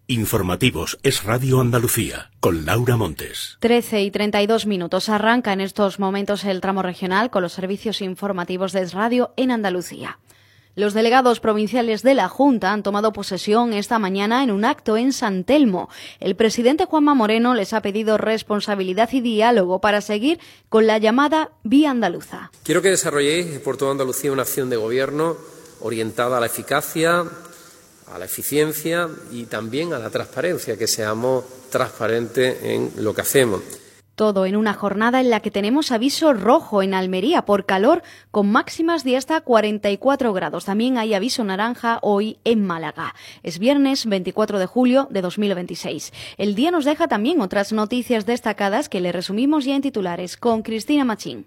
Informativos es Radio Andalucía, con Laura Montes. 13:32. Arranca en estos momentos el tramo regional con los servicios informativos de Radio en Andalucía. Los delegados provinciales de la Junta han tomado posesión esta mañana en un acto en San Telmo. El presidente Juanma Moreno les ha pedido responsabilidad y diálogo para seguir con la llamada Vía Andaluza. Quiero que desarrolléis por toda Andalucía una acción de gobierno orientada a la eficacia, a la eficiencia y también a la transparencia, que seamos transparentes en lo que hacemos. Todo en una jornada en la que tenemos aviso rojo en Almería por calor, con máximas de hasta 44 grados. También hay aviso naranja hoy en Málaga. Es viernes 24 de julio de 2026. El día nos deja también otras noticias destacadas que le resumimos ya en titulares con Cristina Machín.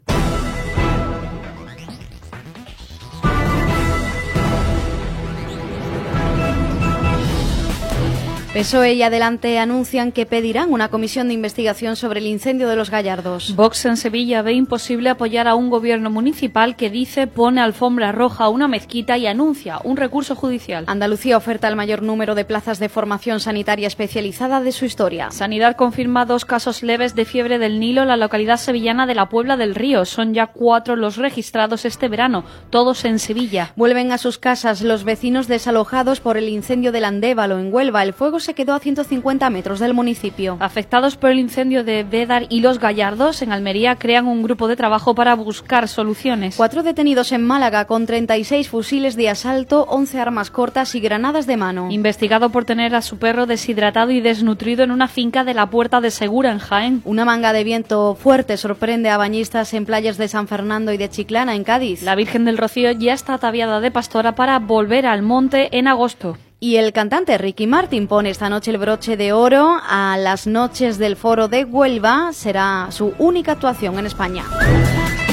PSOE y Adelante anuncian que pedirán una comisión de investigación sobre el incendio de Los Gallardos. Vox en Sevilla ve imposible apoyar a un gobierno municipal que dice pone alfombra roja a una mezquita y anuncia un recurso judicial. Andalucía oferta el mayor número de plazas de formación sanitaria especializada de su historia. Sanidad confirma 2 casos leves de fiebre del Nilo en la localidad sevillana de la Puebla del Río. Son ya 4 los registrados este verano, todos en Sevilla. Vuelven a sus casas los vecinos desalojados por el incendio del Andévalo en Huelva. El fuego se quedó a 150 metros del municipio. Afectados por el incendio de Bédar y Los Gallardos, en Almería crean un grupo de trabajo para buscar soluciones. 4 detenidos en Málaga con 36 fusiles de asalto, 11 armas cortas y granadas de mano. Investigado por tener a su perro deshidratado y desnutrido en una finca de la Puerta de Segura, en Jaén. Una manga de viento fuerte sorprende a bañistas en playas de San Fernando y de Chiclana, en Cádiz. La Virgen del Rocío ya está ataviada de pastora para volver al monte en agosto. Y el cantante Ricky Martin pone esta noche el broche de oro a las noches del Foro de Huelva. Será su única actuación en España.